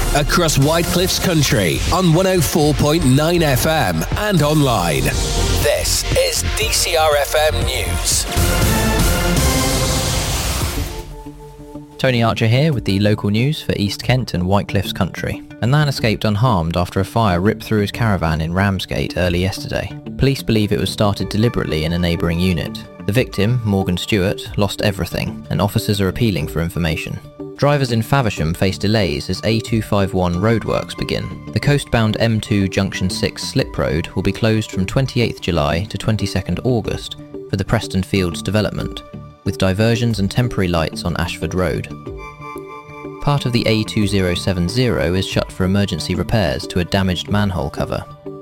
across Whitecliffs country on 104.9 FM and online. This is DCR FM News. Tony Archer here with the local news for East Kent and Whitecliffs country. A man escaped unharmed after a fire ripped through his caravan in Ramsgate early yesterday. Police believe it was started deliberately in a neighbouring unit. The victim, Morgan Stewart, lost everything, and officers are appealing for information. Drivers in Faversham face delays as A251 roadworks begin. The coastbound M2 Junction 6 slip road will be closed from 28th July to 22nd August for the Preston Fields development, with diversions and temporary lights on Ashford Road. Part of the A2070 is shut for emergency repairs to a damaged manhole cover.